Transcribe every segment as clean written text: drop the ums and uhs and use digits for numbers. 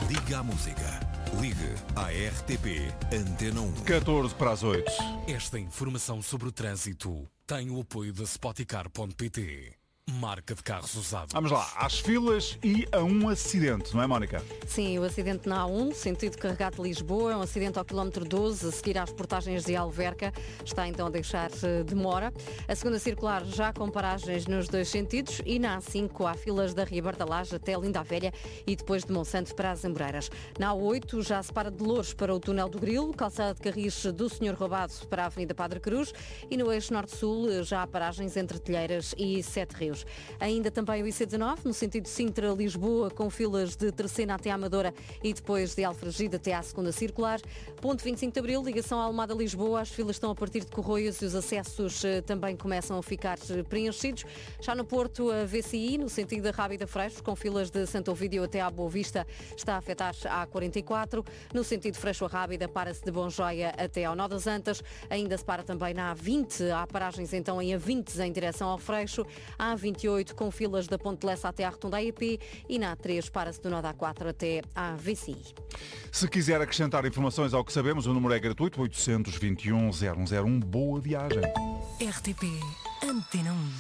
Liga à música. Ligue à RTP Antena 1. 14 para as 8. Esta informação sobre o trânsito tem o apoio da Spoticar.pt, marca de carros usados. Vamos lá, às filas e a um acidente, não é, Mónica? Sim, o acidente na A1, sentido Carregado de Lisboa, é um acidente ao quilómetro 12, a seguir às portagens de Alverca, está então a deixar demora. A segunda circular já com paragens nos dois sentidos e na A5 há filas da Ria Bardalage até Linda a Velha e depois de Monsanto para as Amoreiras. Na A8 já se para de Louros para o túnel do Grilo, calçada de Carris do Senhor Roubado para a Avenida Padre Cruz e no eixo norte-sul já há paragens entre Telheiras e Sete Rios. Ainda também o IC19, no sentido Sintra-Lisboa, com filas de Terceira até Amadora e depois de Alfragide até à segunda circular. Ponto 25 de Abril, ligação à Almada-Lisboa, as filas estão a partir de Corroios e os acessos também começam a ficar preenchidos. Já no Porto, a VCI, no sentido da Rábida Freixo, com filas de Santo Ovídio até à Boa Vista, está a afetar a A44. No sentido Freixo-Rábida, para-se de Bonjoia até ao Nó das Antas. Ainda se para também na A20, há paragens então em A20 em direção ao Freixo. A A28 com filas da Ponte Lessa até à Rotunda AEP e na A3 para-se do Nó da A4 até à VCI. Se quiser acrescentar informações ao que sabemos, o número é gratuito, 821-001. Boa viagem. RTP Antena 1.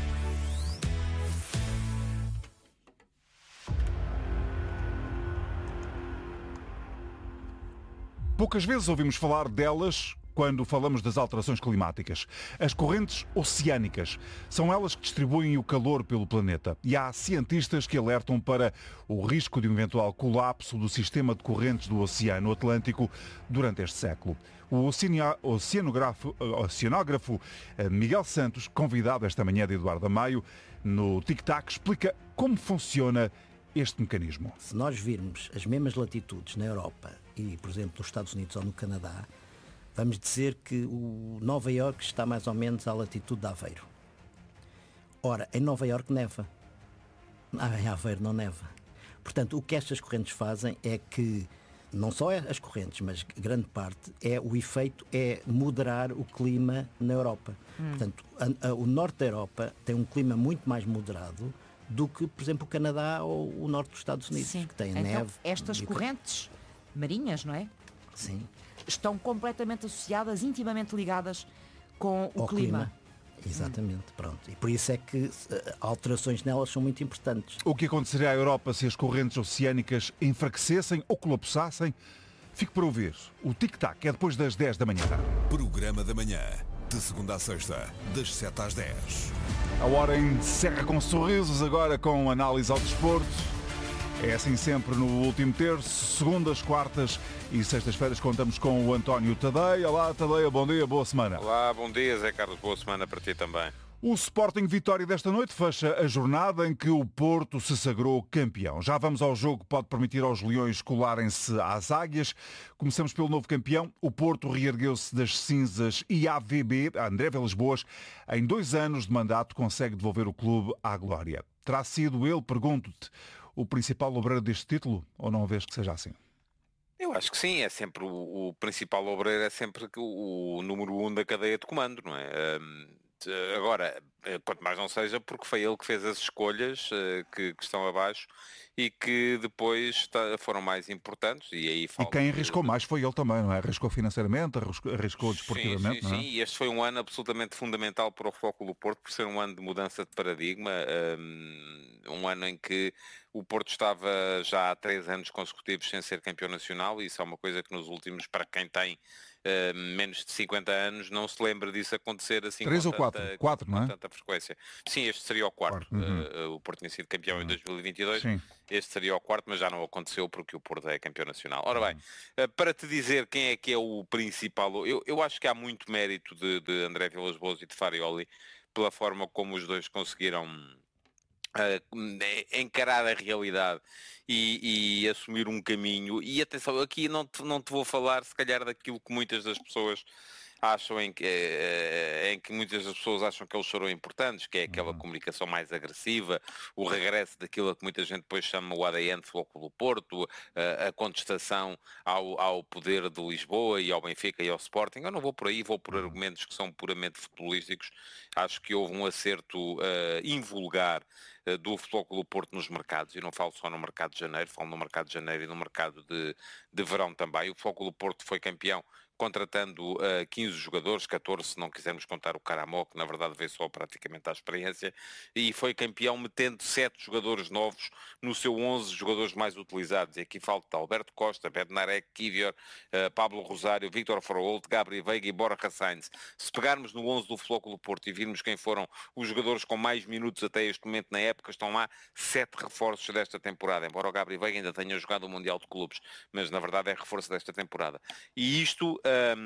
Poucas vezes ouvimos falar delas quando falamos das alterações climáticas. As correntes oceânicas são elas que distribuem o calor pelo planeta. E há cientistas que alertam para o risco de um eventual colapso do sistema de correntes do Oceano Atlântico durante este século. O oceanógrafo Miguel Santos, convidado esta manhã de Eduardo Amaio, no Tic Tac, explica como funciona este mecanismo. Se nós virmos as mesmas latitudes na Europa e, por exemplo, nos Estados Unidos ou no Canadá, vamos dizer que o Nova Iorque está mais ou menos à latitude de Aveiro. Ora, em Nova Iorque neva. Em Aveiro não neva. Portanto, o que estas correntes fazem é que, não só as correntes, mas grande parte, o efeito é moderar o clima na Europa. Portanto, o norte da Europa tem um clima muito mais moderado do que, por exemplo, o Canadá ou o norte dos Estados Unidos, Sim. que têm Então, neve. estas correntes marinhas, não é? Sim. Estão completamente associadas, intimamente ligadas com o Ao clima. Exatamente, pronto. E por isso é que alterações nelas são muito importantes. O que aconteceria à Europa se as correntes oceânicas enfraquecessem ou colapsassem? Fique para ouvir. O Tic Tac é depois das 10 da manhã. Programa da manhã, de segunda à sexta, das 7 às 10. A hora encerra com sorrisos, agora com análise ao desporto. É assim sempre no último terço, segundas, quartas e sextas-feiras contamos com o António Tadeia. Olá Tadeia, bom dia, boa semana. Olá, bom dia Zé Carlos, boa semana para ti também. O Sporting Vitória desta noite fecha a jornada em que o Porto se sagrou campeão. Já vamos ao jogo que pode permitir aos Leões colarem-se às águias. Começamos pelo novo campeão. O Porto reergueu-se das cinzas e a AVB, a André Vilas-Boas, em 2 anos de mandato consegue devolver o clube à glória. Terá sido ele, pergunto-te, o principal obreiro deste título ou não vês que seja assim? Eu acho que sim, é sempre o principal obreiro, é sempre o número 1 da cadeia de comando, não é? Agora, quanto mais não seja, porque foi ele que fez as escolhas que estão abaixo e que depois foram mais importantes. E quem arriscou mais foi ele também, não é? Arriscou financeiramente, arriscou desportivamente, sim, não é? Sim, e este foi um ano absolutamente fundamental para o Futebol Clube do Porto, por ser um ano de mudança de paradigma, um ano em que o Porto estava já há 3 anos consecutivos sem ser campeão nacional, e isso é uma coisa que nos últimos, para quem tem menos de 50 anos, não se lembra disso acontecer assim 3 ou 4? 4, não é? Com tanta frequência. Sim, este seria o quarto. O Porto tinha sido campeão em 2022. Sim. Este seria o quarto, mas já não aconteceu porque o Porto é campeão nacional. Ora bem, para te dizer quem é que é o principal, eu acho que há muito mérito de André Vilas-Boas e de Farioli pela forma como os dois conseguiram encarar a realidade e assumir um caminho. E atenção, aqui não te vou falar se calhar daquilo que muitas das pessoas acham em que muitas das pessoas acham que eles serão importantes, que é aquela comunicação mais agressiva, o regresso daquilo a que muita gente depois chama o ADN do Futebol do Porto, a contestação ao poder de Lisboa e ao Benfica e ao Sporting. Eu não vou por aí, vou por argumentos que são puramente futebolísticos. Acho que houve um acerto invulgar do Futebol Clube do Porto nos mercados, e não falo só no mercado de janeiro, falo no mercado de janeiro e no mercado de verão também. O Futebol Clube do Porto foi campeão contratando 15 jogadores, 14 se não quisermos contar o Caramó, que na verdade veio só praticamente à experiência, e foi campeão metendo 7 jogadores novos no seu 11 jogadores mais utilizados. E aqui falta Alberto Costa, Bednarek, Kivior, Pablo Rosário, Vítor Forolt, Gabriel Veiga e Borja Sainz. Se pegarmos no 11 do Futebol Clube do Porto e virmos quem foram os jogadores com mais minutos até este momento na época, estão lá 7 reforços desta temporada, embora o Gabriel Veiga ainda tenha jogado o Mundial de Clubes, mas na verdade é reforço desta temporada. E isto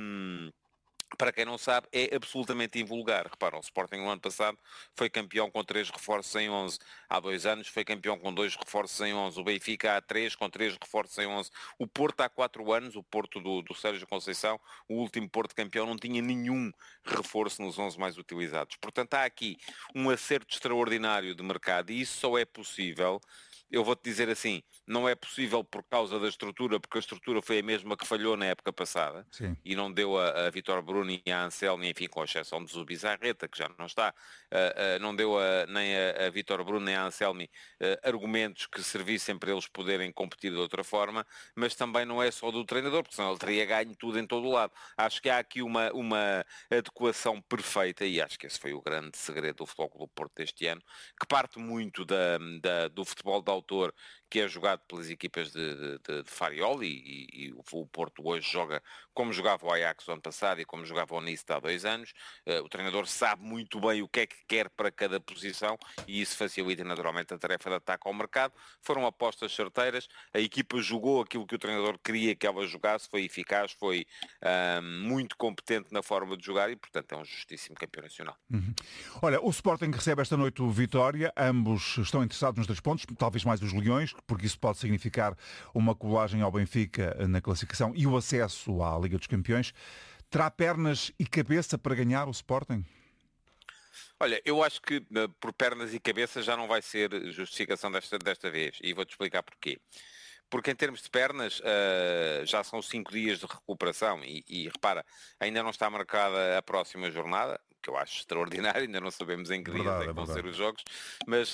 para quem não sabe, é absolutamente invulgar. Reparam, o Sporting no ano passado foi campeão com 3 reforços em 11. Há 2 anos foi campeão com 2 reforços em 11. O Benfica há 3 com 3 reforços em 11. O Porto há 4 anos, o Porto do Sérgio Conceição, o último Porto campeão, não tinha nenhum reforço nos 11 mais utilizados. Portanto, há aqui um acerto extraordinário de mercado e isso só é possível. Eu vou-te dizer assim, não é possível por causa da estrutura, porque a estrutura foi a mesma que falhou na época passada. Sim. E não deu a Vítor Bruno e a Anselmi, enfim, com a exceção de Zubizarreta, que já não está, não deu nem a Vítor Bruno nem a Anselmi argumentos que servissem para eles poderem competir de outra forma, mas também não é só do treinador, porque senão ele teria ganho tudo em todo o lado. Acho que há aqui uma adequação perfeita, e acho que esse foi o grande segredo do Futebol Clube do Porto deste ano, que parte muito do futebol de autor que é jogado pelas equipas de Farioli, e o Porto hoje joga como jogava o Ajax o ano passado e como jogava o Nice há 2 anos. O treinador sabe muito bem o que é que quer para cada posição e isso facilita naturalmente a tarefa de ataque ao mercado. Foram apostas certeiras, a equipa jogou aquilo que o treinador queria que ela jogasse, foi eficaz, foi muito competente na forma de jogar e portanto é um justíssimo campeão nacional. Olha, o Sporting recebe esta noite o Vitória, ambos estão interessados nos 3 pontos, talvez mais os Leões, porque isso pode significar uma colagem ao Benfica na classificação e o acesso à Liga dos Campeões. Terá pernas e cabeça para ganhar o Sporting? Olha, eu acho que por pernas e cabeça já não vai ser justificação desta vez, e vou-te explicar porquê. Porque em termos de pernas já são 5 dias de recuperação e repara, ainda não está marcada a próxima jornada, que eu acho extraordinário, ainda não sabemos em que dias é que vão ser os jogos, mas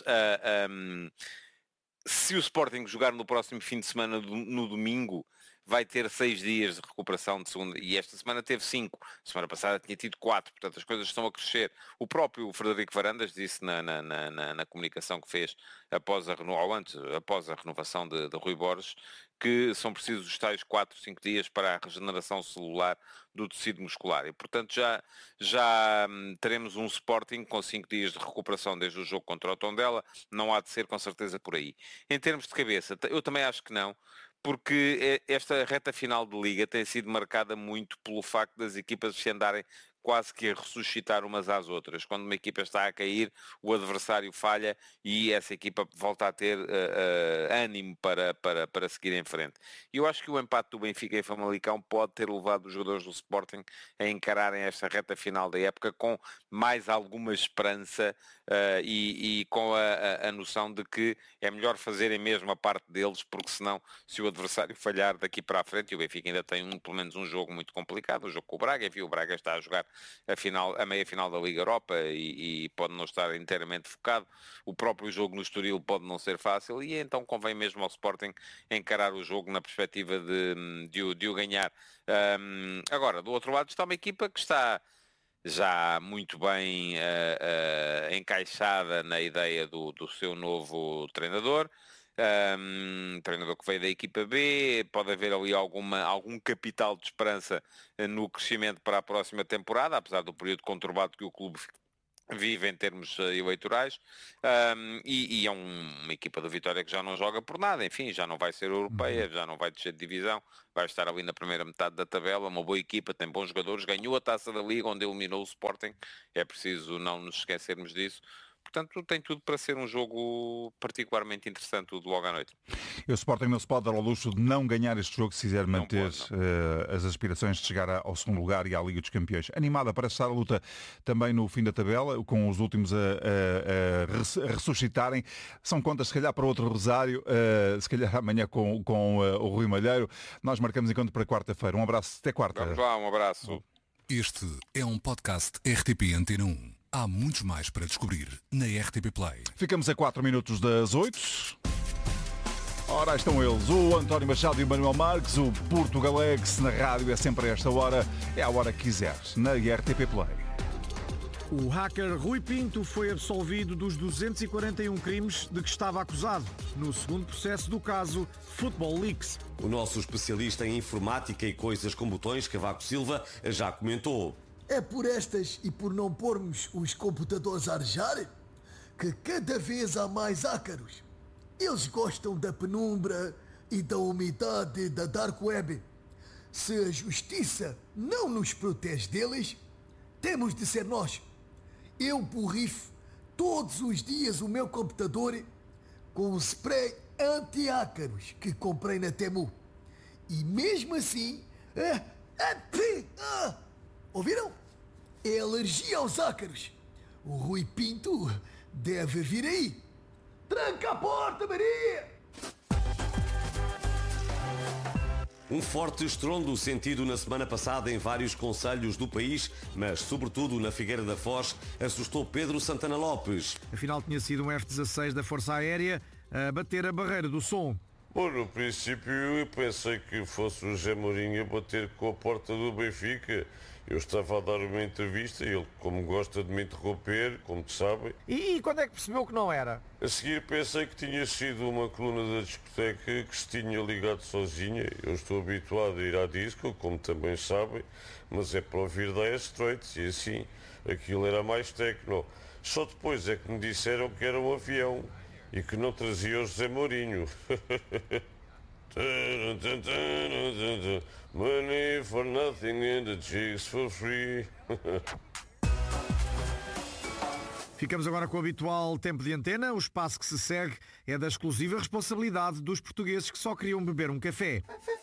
se o Sporting jogar no próximo fim de semana, no domingo, vai ter 6 dias de recuperação de segunda, e esta semana teve 5, semana passada tinha tido 4, portanto as coisas estão a crescer. O próprio Frederico Varandas disse na comunicação que fez após a renovação de Rui Borges, que são precisos os tais 4, 5 dias para a regeneração celular do tecido muscular. E, portanto, já teremos um Sporting com 5 dias de recuperação desde o jogo contra o Tondela. Não há de ser, com certeza, por aí. Em termos de cabeça, eu também acho que não, porque esta reta final de Liga tem sido marcada muito pelo facto das equipas se andarem quase que a ressuscitar umas às outras. Quando uma equipa está a cair, o adversário falha e essa equipa volta a ter ânimo para seguir em frente. E eu acho que o empate do Benfica em Famalicão pode ter levado os jogadores do Sporting a encararem esta reta final da época com mais alguma esperança e com a noção de que é melhor fazerem mesmo a parte deles, porque senão, se o adversário falhar daqui para a frente, e o Benfica ainda tem pelo menos um jogo muito complicado, um jogo com o Braga, enfim, o Braga está a jogar a meia-final da Liga Europa e pode não estar inteiramente focado. O próprio jogo no Estoril pode não ser fácil e então convém mesmo ao Sporting encarar o jogo na perspectiva de o ganhar. Agora, do outro lado está uma equipa que está já muito bem encaixada na ideia do seu novo treinador. Treinador que veio da equipa B, pode haver ali algum capital de esperança no crescimento para a próxima temporada, apesar do período conturbado que o clube vive em termos eleitorais, e é uma equipa do Vitória que já não joga por nada, enfim, já não vai ser europeia, já não vai descer de divisão, vai estar ali na primeira metade da tabela, uma boa equipa, tem bons jogadores, ganhou a Taça da Liga onde eliminou o Sporting, é preciso não nos esquecermos disso. Portanto, tem tudo para ser um jogo particularmente interessante, o de logo à noite. E o Sporting não se pode dar ao luxo de não ganhar este jogo se quiser manter as aspirações de chegar ao segundo lugar e à Liga dos Campeões. Animada parece estar a luta também no fim da tabela, com os últimos a ressuscitarem. São contas, se calhar, para outro rosário, se calhar amanhã com o Rui Malheiro. Nós marcamos encontro para quarta-feira. Um abraço, até quarta. Vamos lá, um abraço. Este é um podcast RTP Antena 1. Há muitos mais para descobrir na RTP Play. Ficamos a 4 minutos das 8. Ora, estão eles, o António Machado e o Manuel Marques, o Portugalex na rádio é sempre a esta hora, é a hora que quiseres, na RTP Play. O hacker Rui Pinto foi absolvido dos 241 crimes de que estava acusado no segundo processo do caso Football Leaks. O nosso especialista em informática e coisas com botões, Cavaco Silva, já comentou. É por estas e por não pormos os computadores a arejar que cada vez há mais ácaros. Eles gostam da penumbra e da umidade da Dark Web. Se a justiça não nos protege deles, temos de ser nós. Eu borrifo todos os dias o meu computador com o spray anti-ácaros que comprei na Temu. E mesmo assim... ouviram? É alergia aos ácaros. O Rui Pinto deve vir aí. Tranca a porta, Maria! Um forte estrondo sentido na semana passada em vários concelhos do país, mas sobretudo na Figueira da Foz, assustou Pedro Santana Lopes. Afinal tinha sido um F-16 da Força Aérea a bater a barreira do som. Bom, no princípio eu pensei que fosse o José Mourinho a bater com a porta do Benfica. Eu estava a dar uma entrevista e ele, como gosta de me interromper, como sabem... E quando é que percebeu que não era? A seguir pensei que tinha sido uma coluna da discoteca que se tinha ligado sozinha. Eu estou habituado a ir à disco, como também sabem, mas é para ouvir Dire Straits e assim, aquilo era mais techno. Só depois é que me disseram que era um avião e que não trazia o José Mourinho. Money for nothing and the chicks for free. Ficamos agora com o habitual tempo de antena. O espaço que se segue é da exclusiva responsabilidade dos portugueses que só queriam beber um café.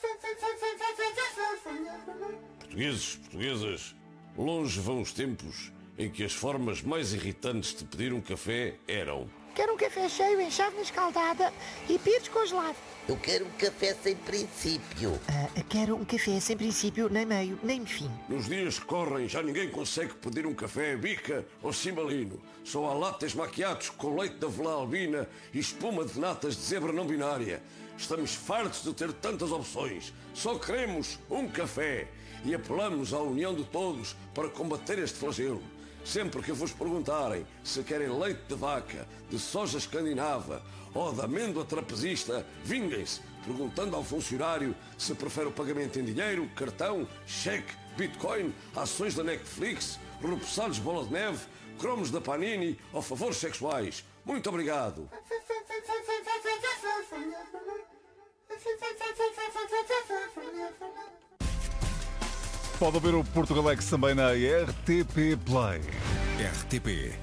Portuguesas, longe vão os tempos em que as formas mais irritantes de pedir um café eram: quero um café cheio, em chávena escaldada e pires congelado. Eu quero um café sem princípio. Quero um café sem princípio, nem meio, nem fim. Nos dias que correm já ninguém consegue pedir um café bica ou cimbalino. Só há lattes macchiatos com leite de avelã albina e espuma de natas de zebra não binária. Estamos fartos de ter tantas opções. Só queremos um café. E apelamos à união de todos para combater este flagelo. Sempre que vos perguntarem se querem leite de vaca, de soja escandinava ou de amêndoa trapezista, vinguem-se, perguntando ao funcionário se prefere o pagamento em dinheiro, cartão, cheque, bitcoin, ações da Netflix, repousados bola de neve, cromos da Panini ou favores sexuais. Muito obrigado. Pode ouvir o Portugalex também na RTP Play. RTP